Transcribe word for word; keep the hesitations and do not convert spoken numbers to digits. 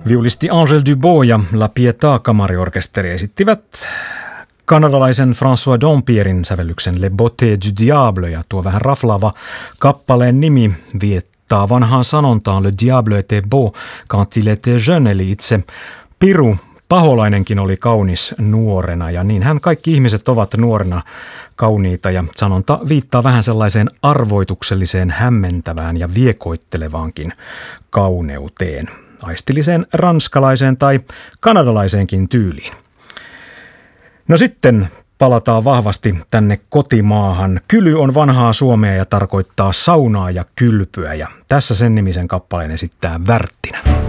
Viulisti Angèle Dubos ja La Pietà kamariorkesteri esittivät kanadalaisen François Dompierin sävellyksen Le Beauté du Diable, ja tuo vähän raflaava kappaleen nimi viettaa vanhaan sanontaan Le diable était beau quand il était jeune, eli itse piru, paholainenkin oli kaunis nuorena, ja niinhän kaikki ihmiset ovat nuorena kauniita, ja sanonta viittaa vähän sellaiseen arvoitukselliseen, hämmentävään ja viekoittelevaankin kauneuteen, aistilliseen ranskalaiseen tai kanadalaiseenkin tyyliin. No sitten palataan vahvasti tänne kotimaahan. Kyly on vanhaa suomea ja tarkoittaa saunaa ja kylpyä, ja tässä sen nimisen kappaleen esittää Värttinä.